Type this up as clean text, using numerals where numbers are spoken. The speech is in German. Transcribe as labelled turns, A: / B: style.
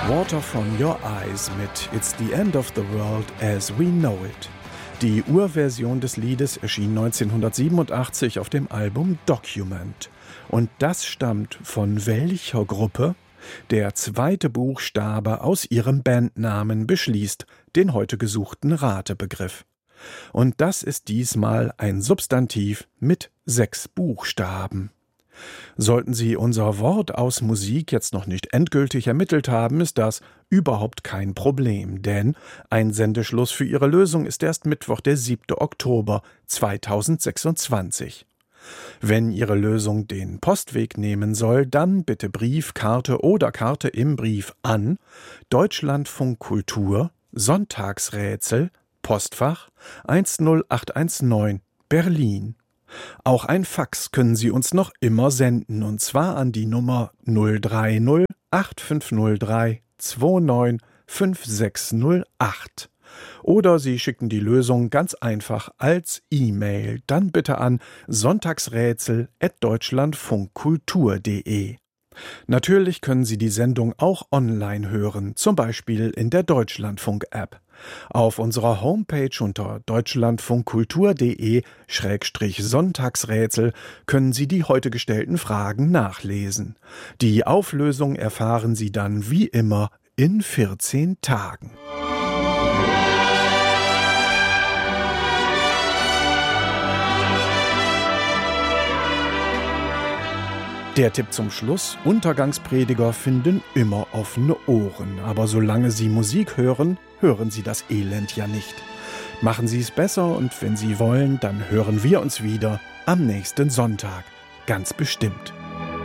A: Water from Your Eyes mit It's the End of the World as We Know It. Die Urversion des Liedes erschien 1987 auf dem Album Document. Und das stammt von welcher Gruppe? Der zweite Buchstabe aus ihrem Bandnamen beschließt den heute gesuchten Ratebegriff. Und das ist diesmal ein Substantiv mit 6 Buchstaben. Sollten Sie unser Wort aus Musik jetzt noch nicht endgültig ermittelt haben, ist das überhaupt kein Problem, denn ein Sendeschluss für Ihre Lösung ist erst Mittwoch, der 7. Oktober 2026. Wenn Ihre Lösung den Postweg nehmen soll, dann bitte Brief, Karte oder Karte im Brief an Deutschlandfunk Kultur, Sonntagsrätsel, Postfach 10819, Berlin. Auch ein Fax können Sie uns noch immer senden, und zwar an die Nummer 030 8503 29 5608. Oder Sie schicken die Lösung ganz einfach als E-Mail, dann bitte an sonntagsrätsel@deutschlandfunkkultur.de. Natürlich können Sie die Sendung auch online hören, zum Beispiel in der Deutschlandfunk-App. Auf unserer Homepage unter deutschlandfunkkultur.de/Sonntagsrätsel können Sie die heute gestellten Fragen nachlesen. Die Auflösung erfahren Sie dann wie immer in 14 Tagen. Der Tipp zum Schluss: Untergangsprediger finden immer offene Ohren. Aber solange Sie Musik hören, hören Sie das Elend ja nicht. Machen Sie es besser, und wenn Sie wollen, dann hören wir uns wieder am nächsten Sonntag. Ganz bestimmt.